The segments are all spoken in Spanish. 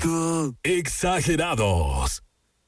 Exagerados.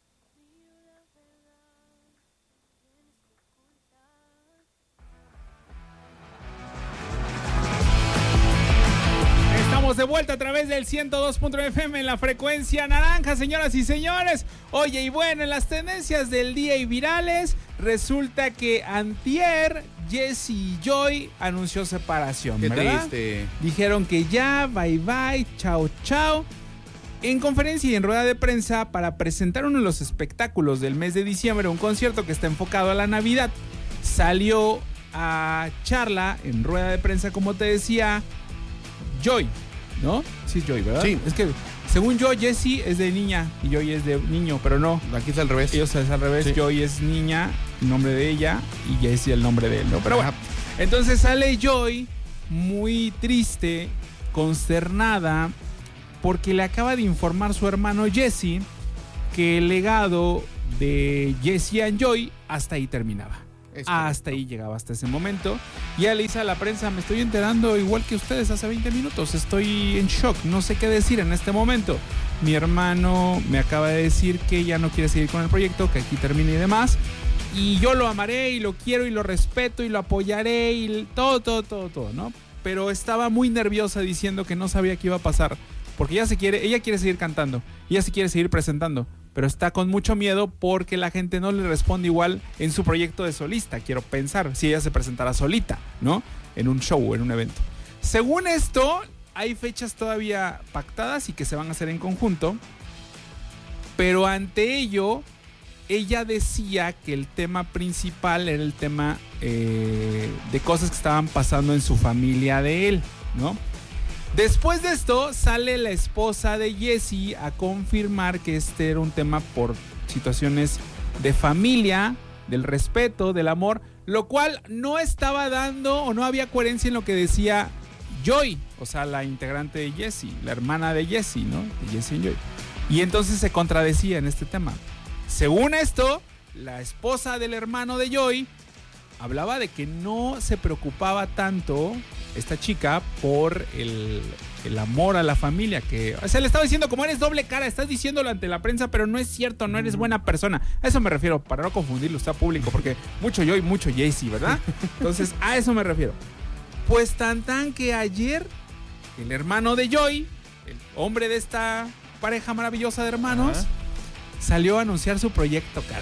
Estamos de vuelta a través del 102.9 FM en la frecuencia naranja, señoras y señores. Oye, y bueno, en las tendencias del día y virales, resulta que antier Jessie y Joy anunció separación, Qué ¿verdad? triste. Dijeron que ya, bye bye, chao chao. En conferencia y en rueda de prensa para presentar uno de los espectáculos del mes de diciembre, un concierto que está enfocado a la Navidad, salió a charla en rueda de prensa, como te decía, Joy, ¿no? Sí, Joy, ¿verdad? Sí. Es que, según yo, Jessie es de niña y Joy es de niño, pero no. Aquí está al revés. Ellos es al revés. Sí. Joy es niña, el nombre de ella, y Jessie el nombre de él, ¿no? Pero bueno, Ajá. entonces sale Joy muy triste, consternada, porque le acaba de informar su hermano Jesse que el legado de Jessie and Joy hasta ahí terminaba. Hasta ahí llegaba, hasta ese momento. Y ella le dice a la prensa: me estoy enterando igual que ustedes hace 20 minutos. Estoy en shock, no sé qué decir en este momento. Mi hermano me acaba de decir que ya no quiere seguir con el proyecto, que aquí termina y demás. Y yo lo amaré y lo quiero y lo respeto y lo apoyaré y todo, ¿no? Pero estaba muy nerviosa diciendo que no sabía qué iba a pasar. Porque ella quiere seguir cantando, ella se quiere seguir presentando, pero está con mucho miedo porque la gente no le responde igual en su proyecto de solista, quiero pensar, si ella se presentara solita, ¿no? En un show, en un evento. Según esto, hay fechas todavía pactadas y que se van a hacer en conjunto, pero ante ello, ella decía que el tema principal era el tema de cosas que estaban pasando en su familia de él, ¿no? Después de esto, sale la esposa de Jessie a confirmar que este era un tema por situaciones de familia, del respeto, del amor, lo cual no estaba dando o no había coherencia en lo que decía Joy, o sea, la integrante de Jessie, la hermana de Jessie, ¿no? De Jessie y Joy. Y entonces se contradecía en este tema. Según esto, la esposa del hermano de Joy hablaba de que no se preocupaba tanto esta chica por el amor a la familia, que o sea, le estaba diciendo como eres doble cara, estás diciéndolo ante la prensa, pero no es cierto, no eres buena persona. A eso me refiero, para no confundirlo usted a público, porque mucho Joy, mucho Jessie, ¿verdad? Entonces, a eso me refiero. Pues tan que ayer el hermano de Joy, el hombre de esta pareja maravillosa de hermanos, salió a anunciar su proyecto, caray.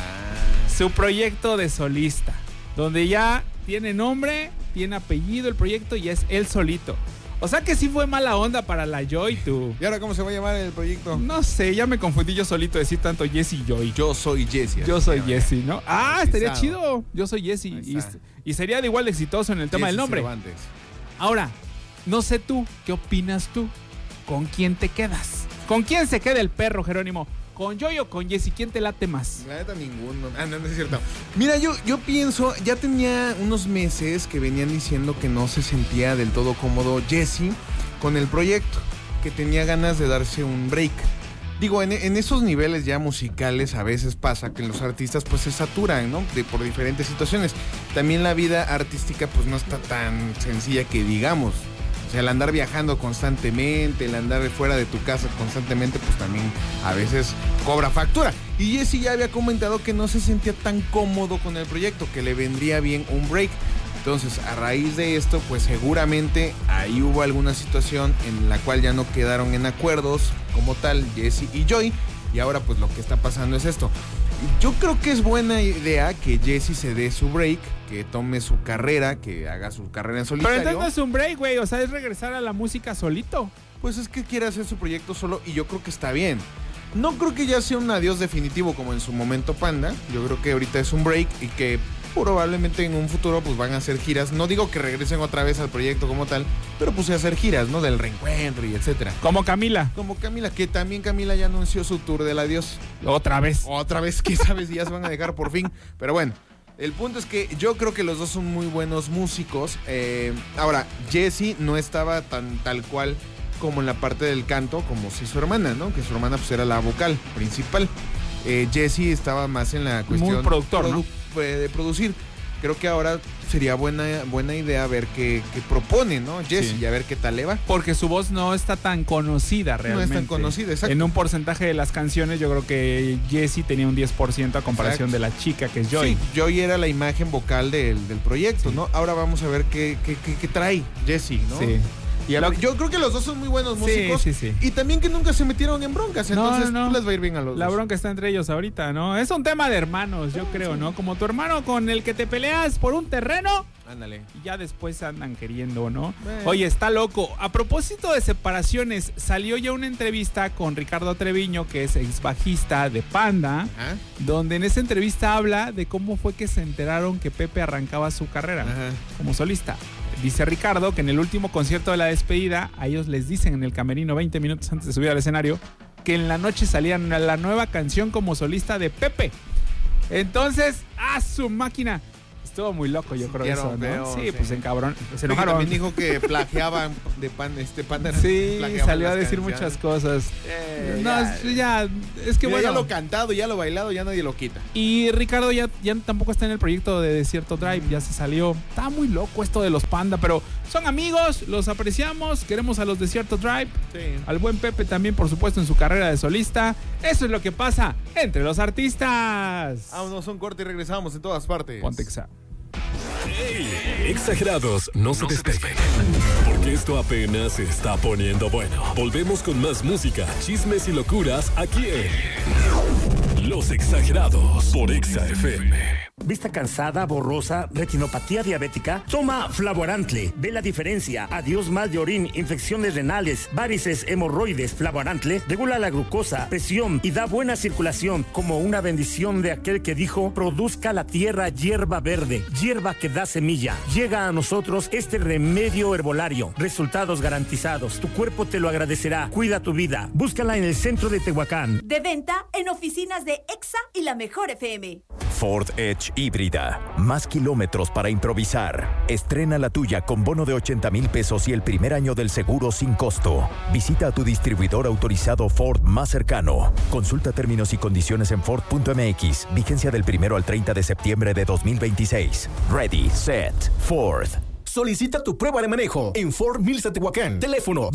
Su proyecto de solista, donde ya tiene nombre, tiene apellido el proyecto y es él solito. O sea que sí fue mala onda para la Joy, tú. ¿Y ahora cómo se va a llamar el proyecto? No sé, ya me confundí yo solito decir tanto Jessie y Joy. Yo soy Jessie. Yo soy Jessie, ¿no? Ah, estaría Sabe. chido. Yo soy Jessie. Y sería de igual de exitoso en el tema del nombre. Cervantes. Ahora, no sé tú, ¿qué opinas tú? ¿Con quién te quedas? ¿Con quién se queda el perro, Jerónimo? ¿Con Joy o con Jessie? ¿Quién te late más? La neta ninguno. No es cierto. Mira, yo pienso, ya tenía unos meses que venían diciendo que no se sentía del todo cómodo Jessie con el proyecto, que tenía ganas de darse un break. Digo, en esos niveles ya musicales a veces pasa que los artistas pues se saturan, ¿no? Por diferentes situaciones. También la vida artística pues no está tan sencilla que digamos. O sea, el andar viajando constantemente, el andar fuera de tu casa constantemente, pues también a veces cobra factura. Y Jessie ya había comentado que no se sentía tan cómodo con el proyecto, que le vendría bien un break. Entonces, a raíz de esto, pues seguramente ahí hubo alguna situación en la cual ya no quedaron en acuerdos como tal Jessie y Joy. Y ahora pues lo que está pasando es esto. Yo creo que es buena idea que Jessie se dé su break, que tome su carrera, que haga su carrera en solitario. Pero entonces no es un break, güey, o sea, es regresar a la música solito. Pues es que quiere hacer su proyecto solo y yo creo que está bien. No creo que ya sea un adiós definitivo como en su momento Panda. Yo creo que ahorita es un break y que probablemente en un futuro pues van a hacer giras. No digo que regresen otra vez al proyecto como tal, pero pues a hacer giras, ¿no? Del reencuentro y etcétera. Como Camila. Como Camila, que también Camila ya anunció su tour del adiós. Otra vez. Otra vez, quién sabe si ya se van a dejar por fin. Pero bueno, el punto es que yo creo que los dos son muy buenos músicos. Ahora, Jessie no estaba tan tal cual como en la parte del canto, como si su hermana, ¿no? Que su hermana pues era la vocal principal. Jessie estaba más en la cuestión muy productor, ¿no? De producir. creo que ahora sería buena idea ver qué propone, ¿no? Jessie, y a ver qué tal le va. Porque su voz no está tan conocida realmente. No es tan conocida, exacto. En un porcentaje de las canciones, yo creo que Jessie tenía un 10% a comparación de la chica que es Joy. Sí, Joy era la imagen vocal del proyecto, ¿no? Ahora vamos a ver qué trae Jessie, ¿no? Sí. Y yo creo que los dos son muy buenos músicos. Sí. Y también que nunca se metieron en broncas. Entonces no. Les va a ir bien a los dos. La bronca está entre ellos ahorita, ¿no? Es un tema de hermanos, yo creo, ¿no? Como tu hermano con el que te peleas por un terreno. Ándale. Y ya después andan queriendo, ¿no? Oye, está loco. A propósito de separaciones, salió ya una entrevista con Ricardo Treviño, que es ex bajista de Panda, donde en esa entrevista habla de cómo fue que se enteraron que Pepe arrancaba su carrera como solista. Dice Ricardo que en el último concierto de la despedida, a ellos les dicen en el camerino 20 minutos antes de subir al escenario que en la noche salía la nueva canción como solista de Pepe. Entonces, ¡a su máquina! Estuvo muy loco, yo creo eso, ¿no? Sí, pues se enojaron. También dijo que plagiaban de Panda. Sí, salió a decir muchas cosas. Ya, es que bueno. Ya lo cantado, ya lo bailado, ya nadie lo quita. Y Ricardo ya tampoco está en el proyecto de Desierto Drive, ya se salió. Está muy loco esto de los Panda, pero son amigos, los apreciamos, queremos a los Desierto Drive. Sí. Al buen Pepe también, por supuesto, en su carrera de solista. Eso es lo que pasa entre los artistas. Vámonos a un corte y regresamos en todas partes. Ponte Exa. Hey, exagerados, no se despeguen, porque esto apenas se está poniendo bueno. Volvemos con más música, chismes y locuras aquí en Los Exagerados por Exa FM. ¿Vista cansada, borrosa, retinopatía diabética? Toma Flavorantle. Ve la diferencia. Adiós mal de orín, infecciones renales, varices, hemorroides. Flavorantle regula la glucosa, presión y da buena circulación, como una bendición de aquel que dijo: produzca la tierra hierba verde, hierba que da semilla. Llega a nosotros este remedio herbolario. Resultados garantizados. Tu cuerpo te lo agradecerá. Cuida tu vida. Búscala en el centro de Tehuacán. De venta en oficinas de Exa y La Mejor FM. Ford Edge híbrida. Más kilómetros para improvisar. Estrena la tuya con bono de 80,000 pesos y el primer año del seguro sin costo. Visita a tu distribuidor autorizado Ford más cercano. Consulta términos y condiciones en Ford.mx. Vigencia del 1 al 30 de septiembre de 2026. Ready, set, Ford. Solicita tu prueba de manejo en Ford Mills Tehuacán. Teléfono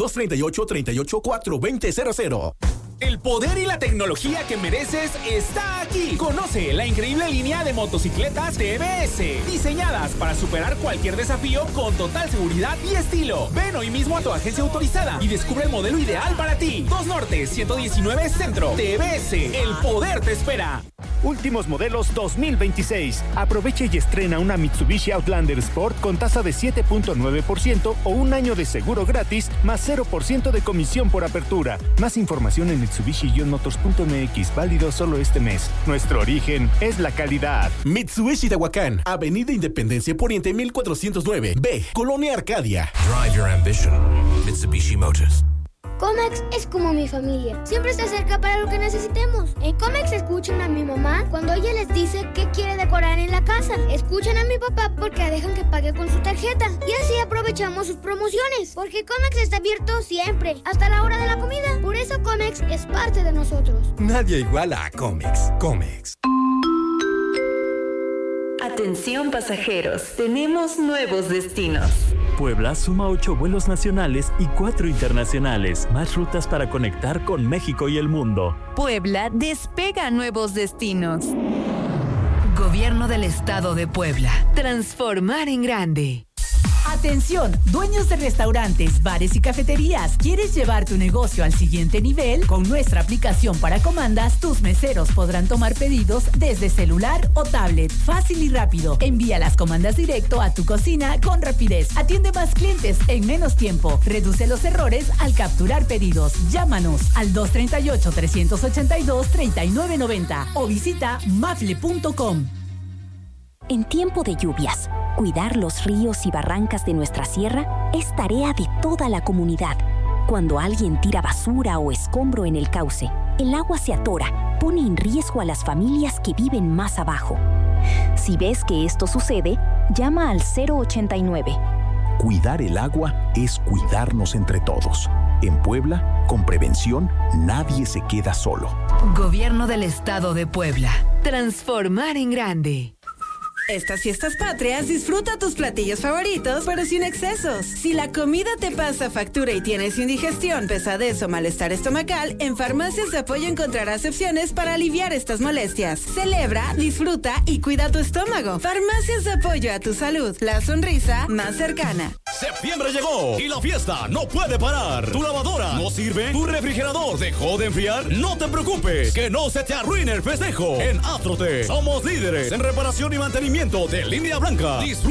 238-38-4-2000. El poder y la tecnología que mereces está aquí. Conoce la increíble línea de motocicletas TBS, diseñadas para superar cualquier desafío con total seguridad y estilo. Ven hoy mismo a tu agencia autorizada y descubre el modelo ideal para ti. 2 Norte, 119 Centro. TBS, el poder te espera. Últimos modelos 2026. Aprovecha y estrena una Mitsubishi Outlander Sport con tasa de 7.9% o un año de seguro gratis más 0% de comisión por apertura. Más información en Mitsubishi-motors.mx, válido solo este mes. Nuestro origen es la calidad. Mitsubishi Tehuacán, Avenida Independencia Poniente 1409, B, Colonia Arcadia. Drive your ambition. Mitsubishi Motors. Comex es como mi familia. Siempre se acerca para lo que necesitemos. En Comex escuchan a mi mamá cuando ella les dice qué quiere decorar en la casa. Escuchan a mi papá porque dejan que pague con su tarjeta. Y así aprovechamos sus promociones. Porque Comex está abierto siempre, hasta la hora de la comida. Por eso Comex es parte de nosotros. Nadie iguala a Comex. Comex. Atención pasajeros, tenemos nuevos destinos. Puebla suma 8 vuelos nacionales y 4 internacionales, más rutas para conectar con México y el mundo. Puebla despega a nuevos destinos. Gobierno del Estado de Puebla. Transformar en grande. Atención, dueños de restaurantes, bares y cafeterías. ¿Quieres llevar tu negocio al siguiente nivel? Con nuestra aplicación para comandas, tus meseros podrán tomar pedidos desde celular o tablet. Fácil y rápido. Envía las comandas directo a tu cocina con rapidez. Atiende más clientes en menos tiempo. Reduce los errores al capturar pedidos. Llámanos al 238-382-3990 o visita mafle.com. En tiempo de lluvias, cuidar los ríos y barrancas de nuestra sierra es tarea de toda la comunidad. Cuando alguien tira basura o escombro en el cauce, el agua se atora, pone en riesgo a las familias que viven más abajo. Si ves que esto sucede, llama al 089. Cuidar el agua es cuidarnos entre todos. En Puebla, con prevención, nadie se queda solo. Gobierno del Estado de Puebla. Transformar en grande. Estas fiestas patrias, disfruta tus platillos favoritos, pero sin excesos. Si la comida te pasa factura y tienes indigestión, pesadez o malestar estomacal, en Farmacias de Apoyo encontrarás opciones para aliviar estas molestias. Celebra, disfruta y cuida tu estómago. Farmacias de Apoyo a tu salud. La sonrisa más cercana. Septiembre llegó y la fiesta no puede parar. ¿Tu lavadora no sirve? ¿Tu refrigerador dejó de enfriar? No te preocupes, que no se te arruine el festejo. En Atrote somos líderes en reparación y mantenimiento de línea blanca.